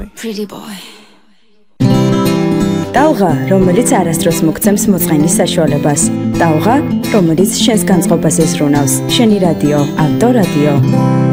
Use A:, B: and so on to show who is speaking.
A: Pretty boy.
B: ტალღა, რომელიც არასდროს მოგცემს მოწყენის საშუალებას. ტალღა, რომელიც შენს განწყობას ეზრუნავს. შენი რადიო, ავტორადიო.